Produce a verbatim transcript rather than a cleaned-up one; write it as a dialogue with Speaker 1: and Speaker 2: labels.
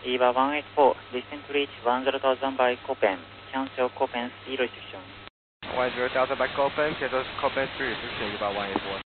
Speaker 1: Eva one eight four, listen to reach one zero thousand by Copen, cancel Copen speed restriction.
Speaker 2: one zero thousand by Copen, cancel Copen speed restriction, Eva one eight four.